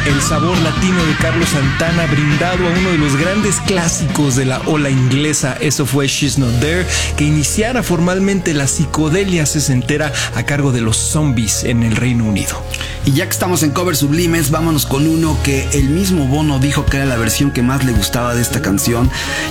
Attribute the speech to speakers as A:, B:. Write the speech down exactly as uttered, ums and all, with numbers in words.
A: el sabor latino de Carlos Santana brindado a uno de los grandes clásicos de la ola inglesa. Eso fue She's Not There, que iniciara formalmente la psicodelia sesentera a cargo de los Zombies en el Reino Unido.
B: Y ya que estamos en covers sublimes, vámonos con uno que el mismo Bono dijo que era la versión que más le gustaba de esta canción.